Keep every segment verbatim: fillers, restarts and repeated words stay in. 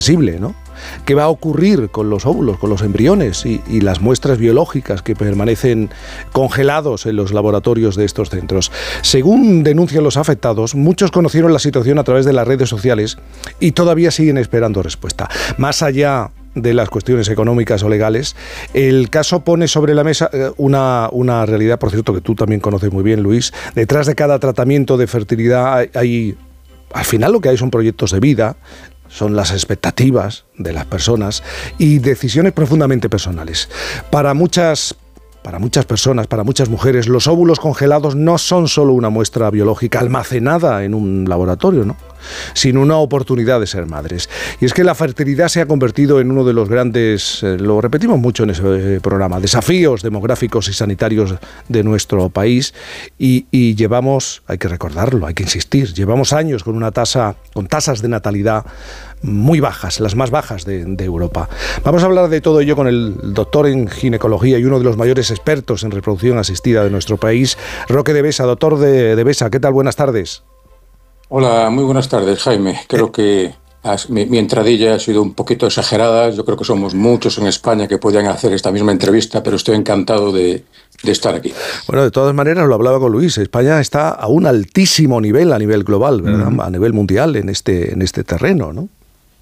sensible, ¿no? ¿Qué va a ocurrir con los óvulos, con los embriones y, y las muestras biológicas que permanecen congelados en los laboratorios de estos centros? Según denuncian los afectados, muchos conocieron la situación a través de las redes sociales y todavía siguen esperando respuesta. Más allá de las cuestiones económicas o legales, el caso pone sobre la mesa una, una realidad, por cierto, que tú también conoces muy bien, Luis. Detrás de cada tratamiento de fertilidad hay, hay al final lo que hay son proyectos de vida, son las expectativas de las personas y decisiones profundamente personales. Para muchas, para muchas personas, para muchas mujeres, los óvulos congelados no son solo una muestra biológica almacenada en un laboratorio, ¿no?, sino una oportunidad de ser madres. Y es que la fertilidad se ha convertido en uno de los grandes, eh, lo repetimos mucho en ese eh, programa, desafíos demográficos y sanitarios de nuestro país y, y llevamos, hay que recordarlo, hay que insistir, llevamos años con una tasa, con tasas de natalidad muy bajas, las más bajas de, de Europa. Vamos a hablar de todo ello con el doctor en ginecología y uno de los mayores expertos en reproducción asistida de nuestro país, Roque de Besa. Doctor de, de Besa, ¿qué tal? Buenas tardes. Hola, muy buenas tardes, Jaime. Creo que has, mi, mi entradilla ha sido un poquito exagerada. Yo creo que somos muchos en España que podrían hacer esta misma entrevista, pero estoy encantado de, de estar aquí. Bueno, de todas maneras, lo hablaba con Luis, España está a un altísimo nivel, a nivel global, ¿verdad? Mm. A nivel mundial en este, en este terreno, ¿no?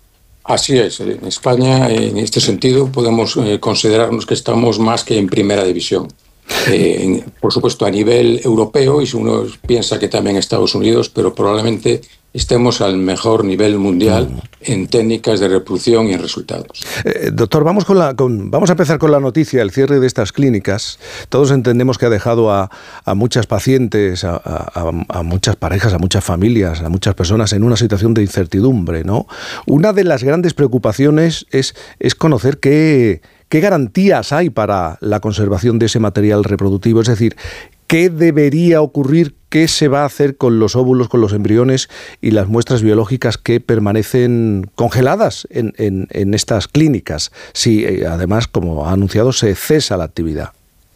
Así es. En España, en este sentido, podemos eh, considerarnos que estamos más que en primera división. Eh, en, por supuesto a nivel europeo, y si uno piensa que también Estados Unidos, pero probablemente estemos al mejor nivel mundial en técnicas de reproducción y en resultados. Eh, doctor, vamos, con la, con, vamos a empezar con la noticia, el cierre de estas clínicas. Todos entendemos que ha dejado a, a muchas pacientes, a, a, a muchas parejas, a muchas familias, a muchas personas en una situación de incertidumbre, ¿no? Una de las grandes preocupaciones es, es conocer qué... ¿Qué garantías hay para la conservación de ese material reproductivo? Es decir, ¿qué debería ocurrir? ¿Qué se va a hacer con los óvulos, con los embriones y las muestras biológicas que permanecen congeladas en, en, en estas clínicas? Si eh, además, como ha anunciado, se cesa la actividad.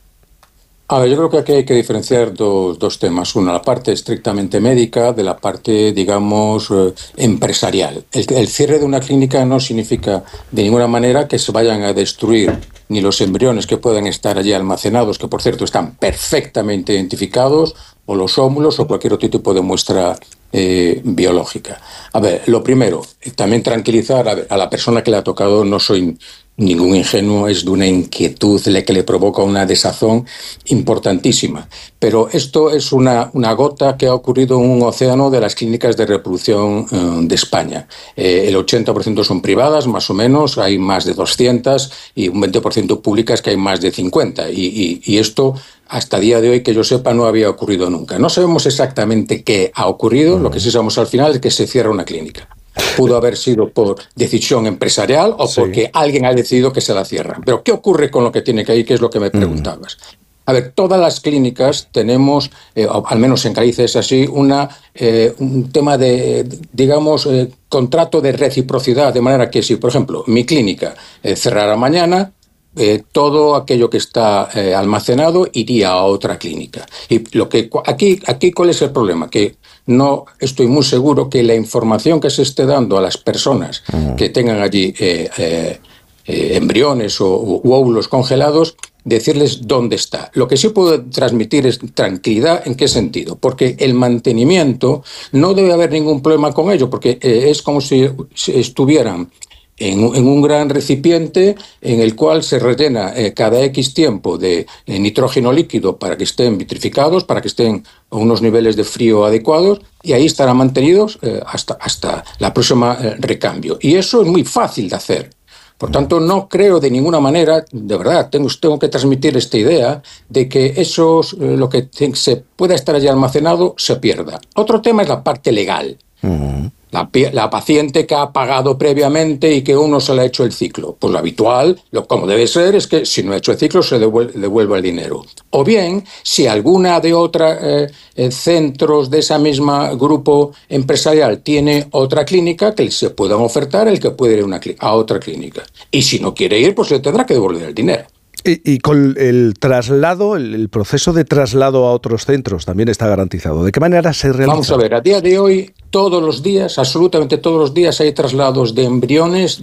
A ver, yo creo que aquí hay que diferenciar dos, dos temas. Una, la parte estrictamente médica de la parte, digamos, eh, empresarial. El, el cierre de una clínica no significa de ninguna manera que se vayan a destruir ni los embriones que puedan estar allí almacenados, que por cierto están perfectamente identificados, o los óvulos o cualquier otro tipo de muestra eh, biológica. A ver, lo primero, también tranquilizar a, ver, a la persona que le ha tocado. No soy ningún ingenuo, es de una inquietud que le provoca una desazón importantísima. Pero esto es una, una gota que ha ocurrido en un océano de las clínicas de reproducción eh, de España. Eh, el ochenta por ciento son privadas, más o menos, hay más de doscientas, y un veinte por ciento públicas, que hay más de cincuenta. Y, y, y esto, hasta día de hoy, que yo sepa, no había ocurrido nunca. No sabemos exactamente qué ha ocurrido, lo que sí sabemos al final es que se cierra una clínica. Pudo haber sido por decisión empresarial o sí, porque alguien ha decidido que se la cierran. Pero ¿qué ocurre con lo que tiene que ir? ¿Qué es lo que me preguntabas? A ver, todas las clínicas tenemos, eh, al menos en Galicia es así, una, eh, un tema de, digamos, eh, contrato de reciprocidad, de manera que si, por ejemplo, mi clínica eh, cerrara mañana, Eh, todo aquello que está eh, almacenado iría a otra clínica. Y lo que aquí, aquí, ¿cuál es el problema? Que no estoy muy seguro que la información que se esté dando a las personas uh-huh. que tengan allí eh, eh, eh, embriones o, o óvulos congelados, decirles dónde está. Lo que sí puedo transmitir es tranquilidad. ¿En qué sentido? Porque el mantenimiento no debe haber ningún problema con ello, porque eh, es como si, si estuvieran En, en un gran recipiente en el cual se rellena eh, cada X tiempo de eh, nitrógeno líquido para que estén vitrificados, para que estén a unos niveles de frío adecuados, y ahí estarán mantenidos eh, hasta, hasta la próxima eh, recambio. Y eso es muy fácil de hacer. Por tanto, no creo de ninguna manera, de verdad, tengo, tengo que transmitir esta idea de que eso, eh, lo que se pueda estar allí almacenado, se pierda. Otro tema es la parte legal. Uh-huh. La, la paciente que ha pagado previamente y que uno se le ha hecho el ciclo. Pues lo habitual, lo, como debe ser, es que si no ha hecho el ciclo se devuelve, devuelva el dinero. O bien, si alguna de otros eh, eh, centros de ese mismo grupo empresarial tiene otra clínica, que se puedan ofertar el que puede ir a, una, a otra clínica. Y si no quiere ir, pues le tendrá que devolver el dinero. Y, y con el traslado, el, el proceso de traslado a otros centros también está garantizado. ¿De qué manera se realiza? Vamos a ver, a día de hoy, todos los días, absolutamente todos los días, hay traslados de embriones